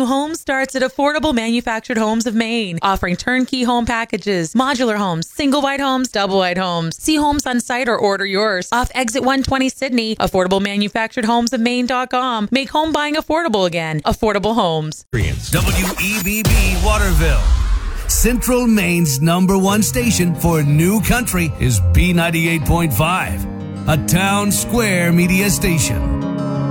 new home starts at Affordable Manufactured Homes of Maine, offering turnkey home packages, modular homes, single wide homes, double wide homes. See homes on site or order yours. Off Exit 120 Sydney, AffordableManufacturedHomesofMaine.com. Make home buying affordable again. Affordable Homes. WEBB Waterville. Central Maine's #1 station for new country is B98.5, a town square media station.